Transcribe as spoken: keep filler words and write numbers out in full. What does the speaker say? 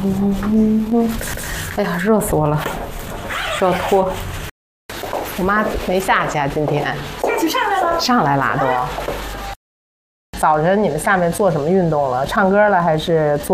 哎呀，热死我了，需要脱。我妈没下去啊，今天。 下去上来了。 上来啦都。早晨你们下面做什么运动了？唱歌了还是做？